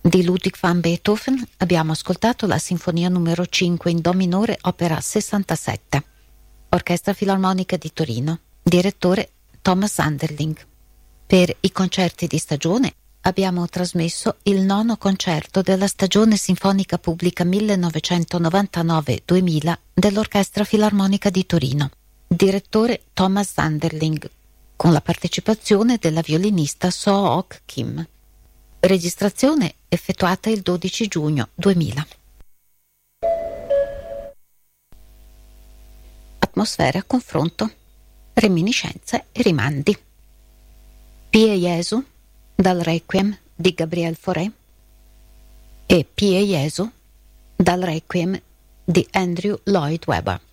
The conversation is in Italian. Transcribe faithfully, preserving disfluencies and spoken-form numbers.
Di Ludwig van Beethoven abbiamo ascoltato la Sinfonia numero cinque in Do minore, opera sessantasette. Orchestra Filarmonica di Torino, direttore Thomas Sanderling. Per i concerti di stagione abbiamo trasmesso il nono concerto della stagione sinfonica pubblica millenovecentonovantanove duemila dell'Orchestra Filarmonica di Torino, direttore Thomas Sanderling, con la partecipazione della violinista So-ok Kim. Registrazione effettuata il dodici giugno duemila. Atmosfera, confronto, reminiscenze e rimandi. Pie Jesu dal Requiem di Gabriel Fauré e Pie Jesu dal Requiem di Andrew Lloyd Webber.